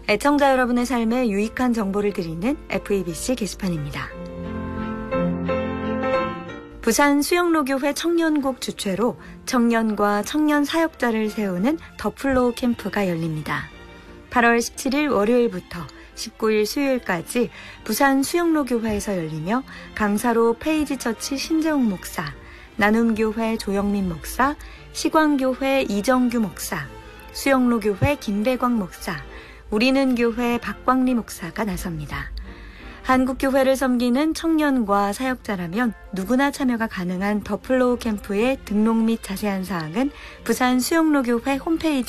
애청자 여러분의 삶에 유익한 정보를 드리는 FEBC 게시판입니다. 부산 수영로교회 청년국 주최로 청년과 청년 사역자를 세우는 더 플로우 캠프가 열립니다. 8월 17일 월요일부터 19일 수요일까지 부산 수영로교회에서 열리며 강사로 페이지처치 신재웅 목사, 나눔교회 조영민 목사, 시광교회 이정규 목사, 수영로교회 김배광 목사, 우리는교회 박광리 목사가 나섭니다. 한국교회를 섬기는 청년과 사역자라면 누구나 참여가 가능한 더 플로우 캠프의 등록 및 자세한 사항은 부산 수영로교회 홈페이지